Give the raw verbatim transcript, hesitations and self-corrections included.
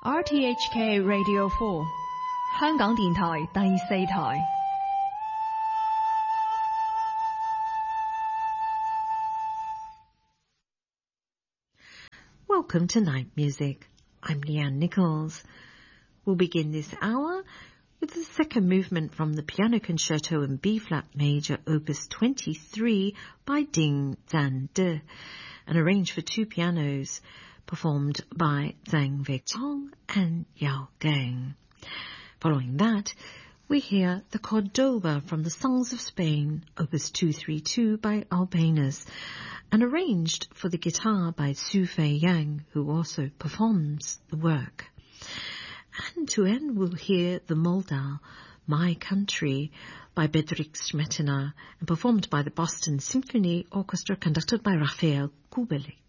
R T H K Radio four 香港電台第四台。 Welcome to Night Music. I'm Leanne Nichols. We'll begin this hour with the second movement from the Piano Concerto in B-flat major, Opus twenty-three by Ding Zhande, and arranged for two pianos, performed by Zhang Weitong and Yao Geng. Following that, we hear the Cordoba from the Songs of Spain, Opus two thirty-two by Albéniz, and arranged for the guitar by Su Fei Yang, who also performs the work. And to end, we'll hear the Moldau, My Country, by Bedřich Smetana, and performed by the Boston Symphony Orchestra, conducted by Rafael Kubelik.